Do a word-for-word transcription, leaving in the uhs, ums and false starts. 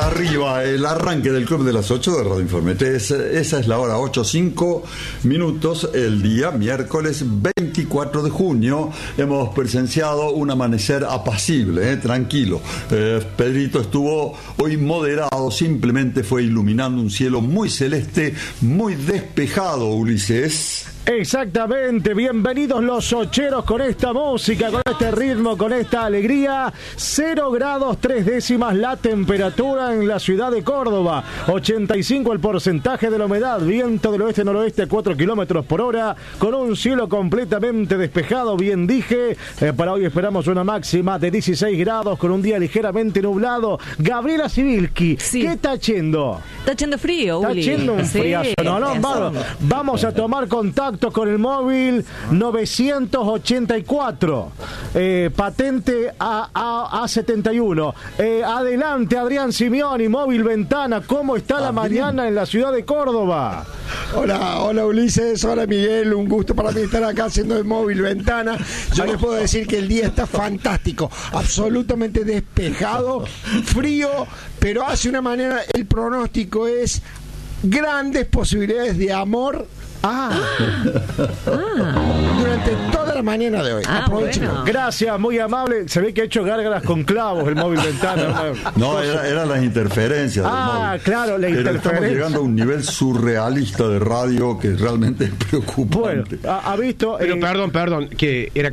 para arriba, el arranque del Club de las ocho de Radio Informete. Es, esa es la hora, ocho cinco minutos, el día miércoles veinticuatro de junio. Hemos presenciado un amanecer apacible, eh, tranquilo. Eh, Pedrito estuvo hoy moderado, simplemente fue iluminando un cielo muy celeste, muy despejado, Ulises. Exactamente, bienvenidos los ocheros con esta música, con este ritmo, con esta alegría. Cero grados tres décimas la temperatura en la ciudad de Córdoba, ochenta y cinco el porcentaje de la humedad, viento del oeste-noroeste a cuatro kilómetros por hora, con un cielo completamente despejado, bien dije. Eh, para hoy esperamos una máxima de dieciséis grados con un día ligeramente nublado. Gabriela Sibilski, sí. ¿Qué está haciendo? Está echando frío, Uli. Está echando un sí, friazo. No, no, vamos, vamos a tomar contacto con el móvil novecientos ochenta y cuatro, eh, patente A A setenta y uno. Eh, adelante, Adrián Simeoni, móvil Ventana. ¿Cómo está la mañana en la ciudad de Córdoba? Hola, hola Ulises, hola Miguel, un gusto para mí estar acá haciendo el móvil Ventana. Yo les puedo decir que el día está fantástico, absolutamente despejado, frío, pero hace una manera, el pronóstico es grandes posibilidades de amor. Ah. ah. Durante toda la mañana de hoy. Ah, Aprovechenlo. bueno. Gracias, muy amable. Se ve que ha hecho gárgaras con clavos el móvil Ventana. No, eran era las interferencias. Ah, del móvil. claro, la Pero interferencia. estamos llegando a un nivel surrealista de radio que realmente es preocupante. Bueno, ha, ha visto. Pero eh, perdón, perdón, que era